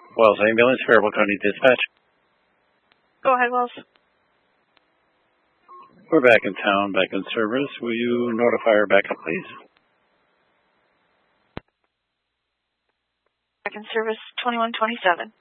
Wells Ambulance, Faribault County Dispatch. Go ahead, Wells. We're back in town, back in service. Will you notify our backup, please? Back in service 2127.